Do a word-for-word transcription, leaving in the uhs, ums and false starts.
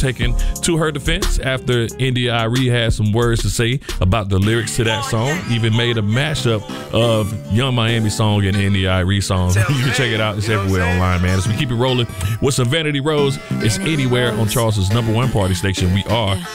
taken to her defense after India Arie had some words to say about the lyrics to that song. Even made a mashup of Young Miami song and India Arie song. You can check it out. It's everywhere online, man. As we keep it rolling with some Vanity Rose, it's anywhere on Charleston's number one party station. We are